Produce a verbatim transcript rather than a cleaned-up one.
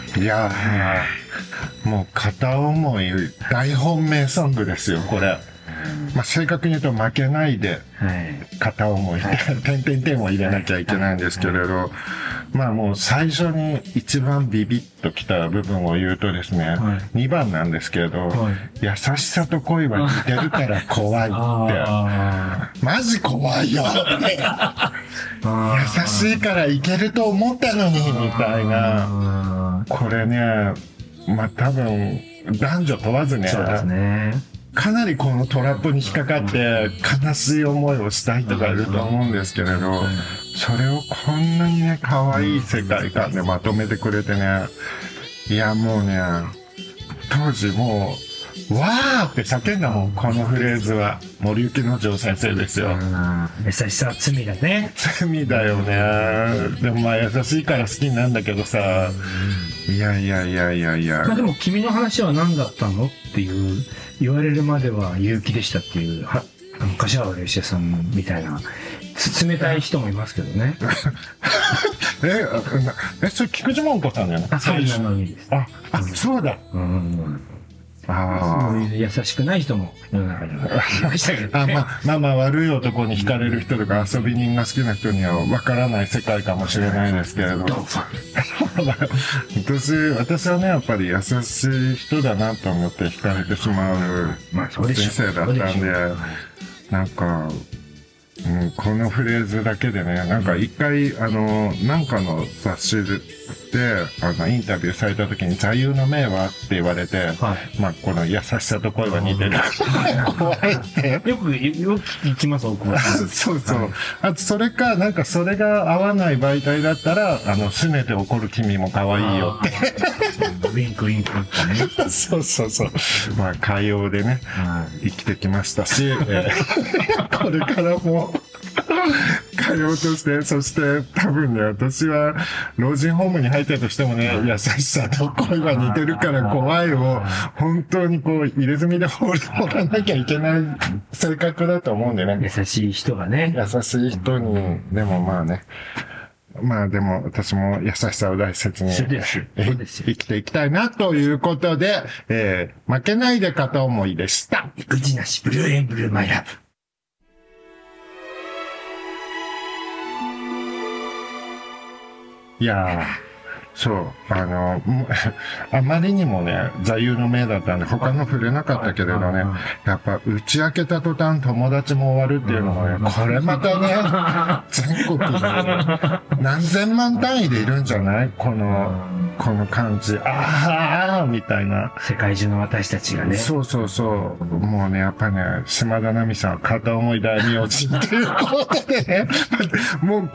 いやー、もう片思い大本命ソングですよ、これ。まあ、正確に言うと負けないで片思い、はい、点々点を入れなきゃいけないんですけれど、はい、まあもう最初に一番ビビッときた部分を言うとですね、はい、にばんなんですけれど、はい、優しさと恋は似てるから怖いって、マジ怖いよって優しいからいけると思ったのにみたいな。これね、まあ多分男女問わずね、 そうですね、 かなりこのトラップに引っかかって悲しい思いをした人がいると思うんですけれど、それをこんなにね可愛い世界観でまとめてくれてね、いやもうね、当時もうわーって叫んだもん、このフレーズは。森幸之丞先生ですよ。 優しさは罪だね。 罪だよね。でもまあ優しいから好きになんだけどさ、いやいやいやいやいや。 まあでも君の話は何だったのっていう言われるまでは勇気でしたっていう、はあの柏原芳恵さんみたいな冷たい人もいますけどね。 え、え、それ菊池桃子さんだよね。 あ、そうなのにです。 あ、あ、そうだ。うん。あそういう優しくない人も世の中にはいましたけどね。 あ、まあ、まあまあ悪い男に惹かれる人とか遊び人が好きな人には分からない世界かもしれないですけれど。私、私はね、やっぱり優しい人だなと思って惹かれてしまう人生だったんで、なんか、うん、このフレーズだけでね、なんか一回、あの、なんかの雑誌で、あの、インタビューされた時に座右の銘はって言われて、はい、まあ、この優しさと声は似てる。怖いって。 よく、よく聞きます、僕は。 そうそう。はい、あと、それか、なんかそれが合わない媒体だったら、あの、拗ねて怒る君も可愛いよって。 ウィンクウィンクってね。そうそうそう。まあ、会話でね、生きてきましたし、えー、これからも、通おうとして、そして多分ね、私は老人ホームに入ったとしてもね、優しさと声が似てるから怖いを本当にこう入れ墨で放り込まなきゃいけない性格だと思うんでね。 優しい人がね。 優しい人に、でもまあね。まあでも私も優しさを大切に生きていきたいなということで、えー、負けないで片思いでした。 育児なしブルーエンブルーマイラブ。 いやー、そう、あの、あまりにもね、座右の銘だったんで、他の触れなかったけれどね、やっぱ打ち明けた途端友達も終わるっていうのもね、これまたね、全国に何千万単位でいるんじゃないこの、この感じ。あーみたいな。 世界中の私たちがね。 そうそうそう。もうね、やっぱね、島田奈美さん、片思い大名人っていうことでね、もう